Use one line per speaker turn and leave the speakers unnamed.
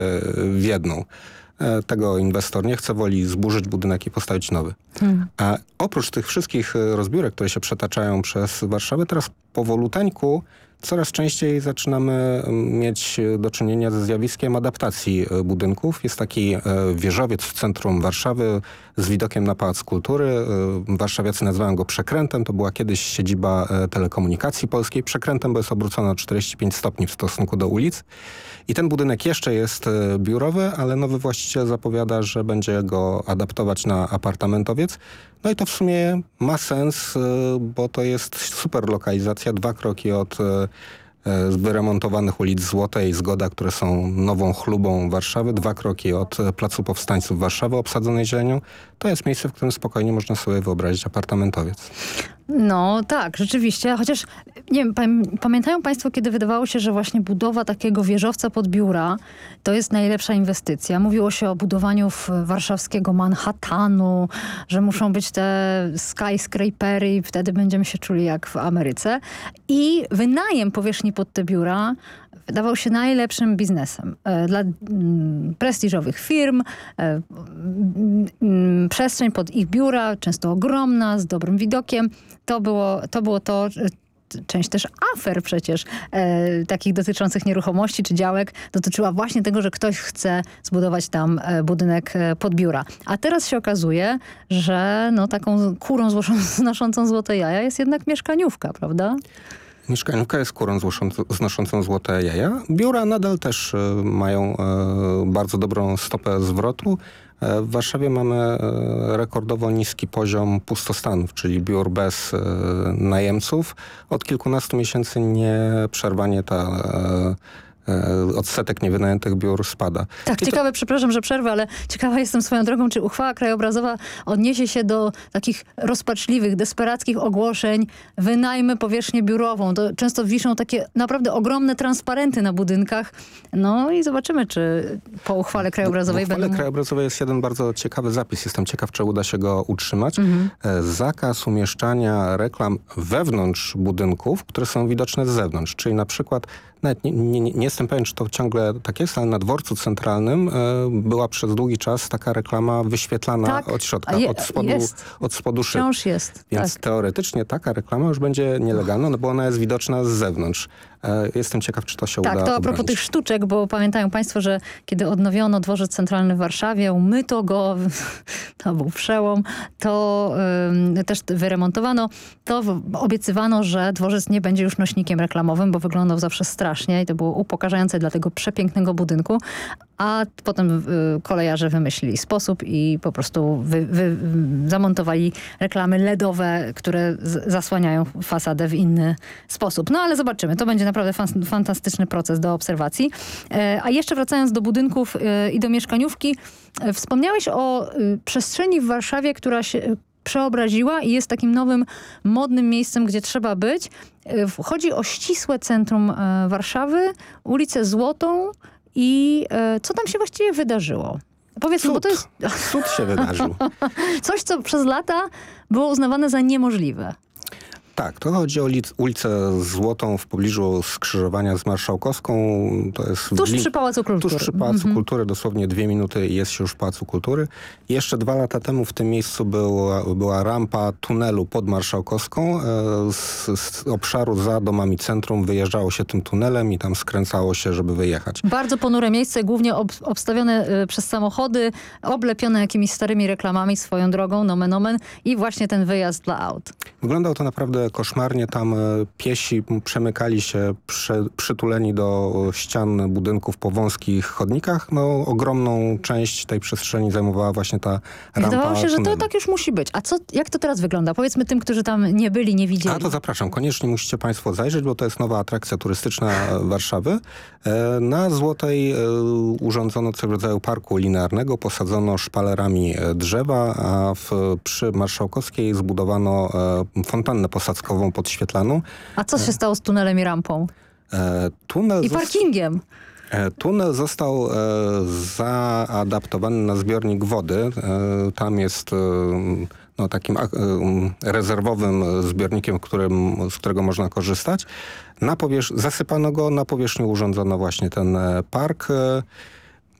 w jedną. Tego inwestor nie chce, woli zburzyć budynek i postawić nowy. A oprócz tych wszystkich rozbiórek, które się przetaczają przez Warszawę, teraz powoluteńku coraz częściej zaczynamy mieć do czynienia ze zjawiskiem adaptacji budynków. Jest taki wieżowiec w centrum Warszawy z widokiem na Pałac Kultury. Warszawiacy nazywają go Przekrętem. To była kiedyś siedziba Telekomunikacji Polskiej. Przekrętem, bo jest obrócona o 45 stopni w stosunku do ulic. I ten budynek jeszcze jest biurowy, ale nowy właściciel zapowiada, że będzie go adaptować na apartamentowiec. No i to w sumie ma sens, bo to jest super lokalizacja, 2 kroki od wyremontowanych ulic Złotej i Zgoda, które są nową chlubą Warszawy, 2 kroki od Placu Powstańców Warszawy obsadzonej zielenią. To jest miejsce, w którym spokojnie można sobie wyobrazić apartamentowiec.
No tak, rzeczywiście, chociaż nie wiem, pamiętają państwo, kiedy wydawało się, że właśnie budowa takiego wieżowca pod biura to jest najlepsza inwestycja. Mówiło się o budowaniu warszawskiego Manhattanu, że muszą być te skyscrapery i wtedy będziemy się czuli jak w Ameryce. I wynajem powierzchni pod te biura wydawał się najlepszym biznesem dla prestiżowych firm. Przestrzeń pod ich biura, często ogromna, z dobrym widokiem. To było to, część też afer przecież takich dotyczących nieruchomości czy działek dotyczyła właśnie tego, że ktoś chce zbudować tam budynek pod biura. A teraz się okazuje, że no, taką kurą znoszącą złote jaja jest jednak mieszkaniówka, prawda?
Mieszkaniówka jest kurą znoszącą złote jaja. Biura nadal też mają bardzo dobrą stopę zwrotu. W Warszawie mamy rekordowo niski poziom pustostanów, czyli biur bez najemców. Od kilkunastu miesięcy nieprzerwanie odsetek niewynajętych biur spada.
Tak, ciekawe, przepraszam, że przerwę, ale ciekawa jestem swoją drogą, czy uchwała krajobrazowa odniesie się do takich rozpaczliwych, desperackich ogłoszeń: wynajmy powierzchnię biurową. To często wiszą takie naprawdę ogromne transparenty na budynkach. No i zobaczymy, czy po uchwale krajobrazowej będą... W uchwale
krajobrazowej jest jeden bardzo ciekawy zapis. Jestem ciekaw, czy uda się go utrzymać. Zakaz umieszczania reklam wewnątrz budynków, które są widoczne z zewnątrz. Czyli na przykład, nawet nie jestem pewien, czy to ciągle tak jest, ale na dworcu centralnym była przez długi czas taka reklama wyświetlana tak, od środka, od spodu szyb.
Wciąż jest.
Więc teoretycznie taka reklama już będzie nielegalna, no bo ona jest widoczna z zewnątrz. Jestem ciekaw, czy to się uda
Tak, to a propos
obronić.
tych sztuczek, bo pamiętają państwo, że kiedy odnowiono dworzec centralny w Warszawie, umyto go, to był przełom, to też wyremontowano, to obiecywano, że dworzec nie będzie już nośnikiem reklamowym, bo wyglądał zawsze strasznie i to było upokarzające dla tego przepięknego budynku, a potem kolejarze wymyślili sposób i po prostu zamontowali reklamy LEDowe, które zasłaniają fasadę w inny sposób. No ale zobaczymy, to będzie naprawdę fantastyczny proces do obserwacji. A jeszcze wracając do budynków i do mieszkaniówki, wspomniałeś o przestrzeni w Warszawie, która się przeobraziła i jest takim nowym, modnym miejscem, gdzie trzeba być. Chodzi o ścisłe centrum Warszawy, ulicę Złotą i co tam się właściwie wydarzyło? Powiedz mi, bo to jest...
Cud się wydarzył.
Coś, co przez lata było uznawane za niemożliwe.
Tak, to chodzi o ulicę Złotą w pobliżu skrzyżowania z Marszałkowską. To jest
tuż przy Pałacu Kultury.
Tuż przy Pałacu Kultury, dosłownie 2 minuty i jest się już w Pałacu Kultury. Jeszcze 2 lata temu w tym miejscu była rampa tunelu pod Marszałkowską. Z obszaru za domami centrum wyjeżdżało się tym tunelem i tam skręcało się, żeby wyjechać.
Bardzo ponure miejsce, głównie obstawione przez samochody, oblepione jakimiś starymi reklamami swoją drogą, nomen omen, i właśnie ten wyjazd dla aut.
Wyglądał to naprawdę koszmarnie. Tam piesi przemykali się przytuleni do ścian budynków po wąskich chodnikach. No, ogromną część tej przestrzeni zajmowała właśnie ta rampa.
Wydawało się, że
tunelu.
to tak już musi być. A jak to teraz wygląda? Powiedzmy tym, którzy tam nie byli, nie widzieli.
A to zapraszam. Koniecznie musicie państwo zajrzeć, bo to jest nowa atrakcja turystyczna Warszawy. Na Złotej urządzono coś w rodzaju parku linearnego, posadzono szpalerami drzewa, a przy Marszałkowskiej zbudowano fontannę posadzkową podświetlaną.
A co się stało z tunelem i rampą? I parkingiem?
Tunel został zaadaptowany na zbiornik wody. Tam jest takim rezerwowym zbiornikiem, z którego można korzystać. Zasypano go, na powierzchni urządzono właśnie ten park.